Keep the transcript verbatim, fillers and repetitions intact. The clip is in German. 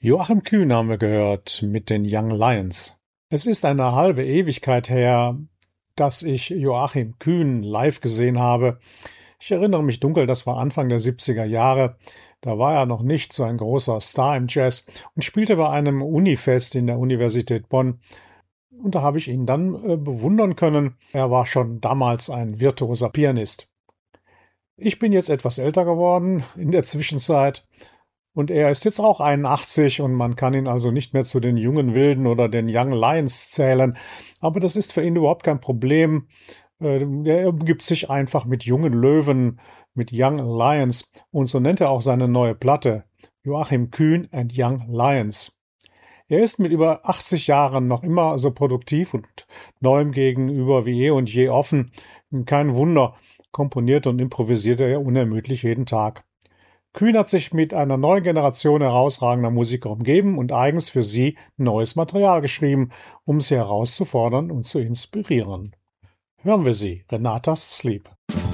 Joachim Kühn haben wir gehört mit den Young Lions. Es ist eine halbe Ewigkeit her, dass ich Joachim Kühn live gesehen habe. Ich erinnere mich dunkel, das war Anfang der siebziger Jahre. Da war er noch nicht so ein großer Star im Jazz und spielte bei einem Unifest in der Universität Bonn. Und da habe ich ihn dann äh, bewundern können. Er war schon damals ein virtuoser Pianist. Ich bin jetzt etwas älter geworden in der Zwischenzeit. Und er ist jetzt auch einundachtzig und man kann ihn also nicht mehr zu den jungen Wilden oder den Young Lions zählen. Aber das ist für ihn überhaupt kein Problem. Er umgibt sich einfach mit jungen Löwen, mit Young Lions. Und so nennt er auch seine neue Platte, Joachim Kühn and Young Lions. Er ist mit über achtzig Jahren noch immer so produktiv und neuem gegenüber wie eh und je offen. Kein Wunder, komponiert und improvisiert er unermüdlich jeden Tag. Kühn hat sich mit einer neuen Generation herausragender Musiker umgeben und eigens für sie neues Material geschrieben, um sie herauszufordern und zu inspirieren. Hören wir sie, Renatas Sleep.